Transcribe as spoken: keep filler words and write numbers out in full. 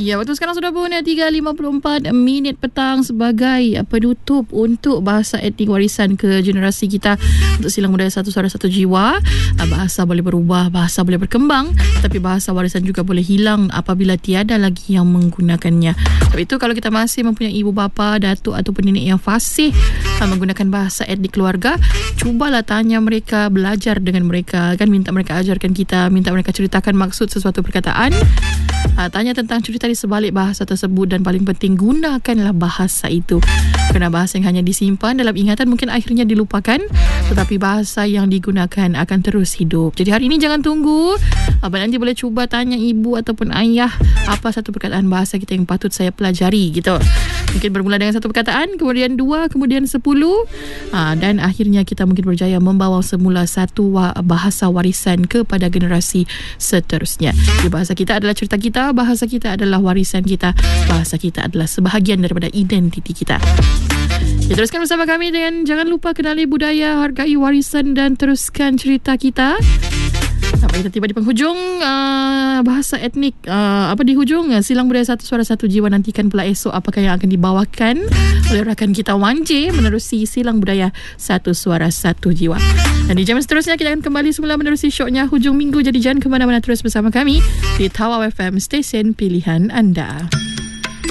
Ya, waktu sekarang sudah pun tiga lima puluh empat minit petang sebagai penutup untuk bahasa etnik warisan ke generasi kita untuk Silang Budaya Satu Suara Satu Jiwa. Bahasa boleh berubah, bahasa boleh berkembang, tapi bahasa warisan juga boleh hilang apabila tiada lagi yang menggunakannya. Sebab itu kalau kita masih mempunyai ibu bapa, datuk ataupun nenek yang fasih menggunakan bahasa etnik keluarga, cubalah tanya mereka, belajar dengan mereka, kan, minta mereka ajarkan kita, minta mereka ceritakan maksud sesuatu perkataan. Ha, tanya tentang cerita di sebalik bahasa tersebut, dan paling penting gunakanlah bahasa itu. Kerana bahasa yang hanya disimpan dalam ingatan mungkin akhirnya dilupakan, tetapi bahasa yang digunakan akan terus hidup. Jadi hari ini jangan tunggu. Abang nanti boleh cuba tanya ibu ataupun ayah, apa satu perkataan bahasa kita yang patut saya pelajari gitu. Mungkin bermula dengan satu perkataan, kemudian dua, kemudian sepuluh, ha, dan akhirnya kita mungkin berjaya membawa semula satu wa- bahasa warisan kepada generasi seterusnya. Jadi bahasa kita adalah cerita kita, bahasa kita adalah warisan kita, bahasa kita adalah sebahagian daripada identiti kita. Ya, teruskan bersama kami dengan jangan lupa kenali budaya, hargai warisan dan teruskan cerita kita. Sampai kita tiba di penghujung uh, bahasa etnik uh, apa di hujung uh, Silang Budaya Satu Suara Satu Jiwa. Nantikan pula esok apakah yang akan dibawakan oleh rakan kita Wan J menerusi Silang Budaya Satu Suara Satu Jiwa. Dan di jam seterusnya kita akan kembali semula menerusi syoknya hujung minggu. Jadi jangan ke mana-mana, terus bersama kami di Tawau F M, stesen pilihan anda.